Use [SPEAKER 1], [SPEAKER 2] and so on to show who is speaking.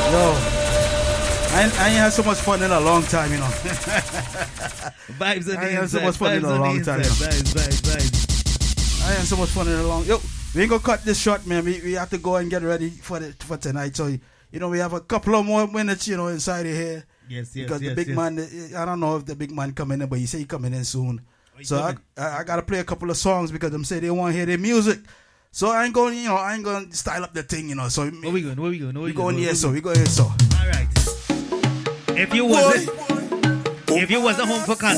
[SPEAKER 1] Yo, I ain't had so much fun in a long time, you know.
[SPEAKER 2] Vibes on the inside.
[SPEAKER 1] I ain't had so much fun in a long time.
[SPEAKER 2] Vibes.
[SPEAKER 1] I ain't so much fun in a long. Yo, we ain't gonna cut this short, man. We have to go and get ready for tonight. So we have a couple of more minutes, inside of here.
[SPEAKER 2] Yes.
[SPEAKER 1] Because the big man, I don't know if the big man coming in, but he say he coming in soon. So I gotta play a couple of songs because them say they want to hear their music. So I ain't going, to style up the thing, So
[SPEAKER 2] where we going?
[SPEAKER 1] We go here, so. All
[SPEAKER 2] right. If you wasn't home for Connor,